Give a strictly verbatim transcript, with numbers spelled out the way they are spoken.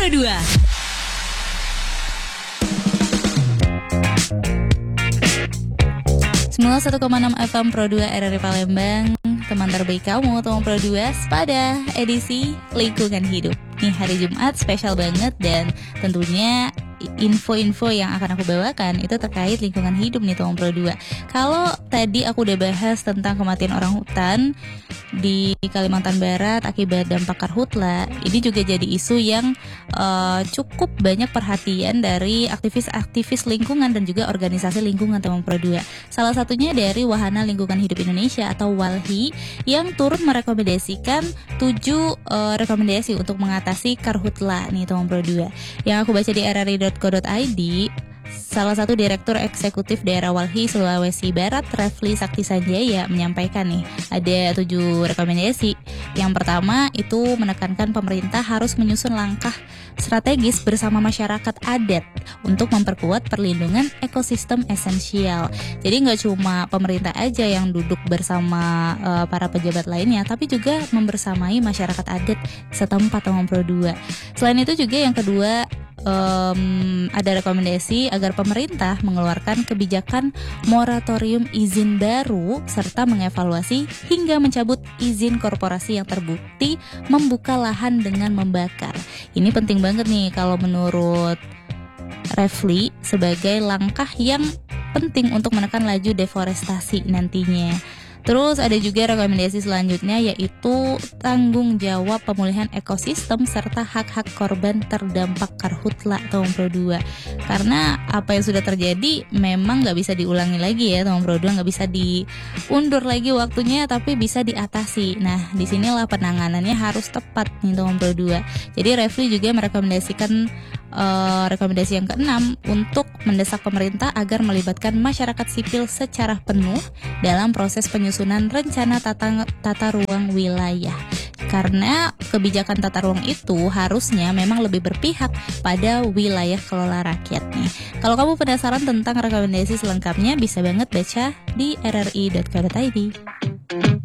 Pro dua. sembilan puluh satu koma enam F M Pro dua R R I Palembang. Teman terbaik kamu, teman Pro dua, pada edisi Lingkungan Hidup. Nih hari Jumat spesial banget, dan tentunya info-info yang akan aku bawakan itu terkait lingkungan hidup nih teman Pro dua. Kalau tadi aku udah bahas tentang kematian orang hutan di Kalimantan Barat akibat dampak karhutla, ini juga jadi isu yang uh, cukup banyak perhatian dari aktivis-aktivis lingkungan dan juga organisasi lingkungan teman Pro dua. Salah satunya dari Wahana Lingkungan Hidup Indonesia atau WALHI yang turut merekomendasikan tujuh uh, rekomendasi untuk mengatasi karhutla nih teman Pro dua. Yang aku baca di r r i dot co dot i d, salah satu Direktur Eksekutif Daerah Walhi Sulawesi Barat, Refli Sakti Sanjaya, menyampaikan nih ada tujuh rekomendasi. Yang pertama itu menekankan pemerintah harus menyusun langkah strategis bersama masyarakat adat untuk memperkuat perlindungan ekosistem esensial. Jadi nggak cuma pemerintah aja yang duduk bersama uh, para pejabat lainnya, tapi juga membersamai masyarakat adat setempat teman Pro dua. Selain itu juga yang kedua, Um, ada rekomendasi agar pemerintah mengeluarkan kebijakan moratorium izin baru serta mengevaluasi hingga mencabut izin korporasi yang terbukti membuka lahan dengan membakar. Ini penting banget nih kalau menurut Refli sebagai langkah yang penting untuk menekan laju deforestasi nantinya. Terus ada juga rekomendasi selanjutnya, yaitu tanggung jawab pemulihan ekosistem serta hak-hak korban terdampak karhutla teman Pro dua. Karena apa yang sudah terjadi memang nggak bisa diulangi lagi ya teman Pro dua, nggak bisa diundur lagi waktunya, tapi bisa diatasi. Nah disinilah penanganannya harus tepat nih teman Pro dua. Jadi Refli juga merekomendasikan Uh, rekomendasi yang keenam untuk mendesak pemerintah agar melibatkan masyarakat sipil secara penuh dalam proses penyusunan rencana tata, tata ruang wilayah. Karena kebijakan tata ruang itu harusnya memang lebih berpihak pada wilayah kelola rakyat nih. Kalau kamu penasaran tentang rekomendasi selengkapnya, bisa banget baca di r r i dot co dot i d.